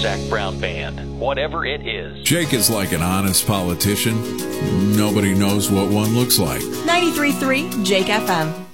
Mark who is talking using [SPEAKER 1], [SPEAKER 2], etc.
[SPEAKER 1] Zach Brown Band, whatever it is.
[SPEAKER 2] Jake is like an honest politician. Nobody knows what one looks like.
[SPEAKER 3] 93.3 Jake FM.